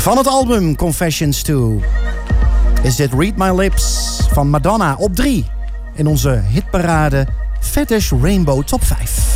Van het album Confessions 2 is dit Read My Lips van Madonna op 3 in onze hitparade Fetish Rainbow Top 5.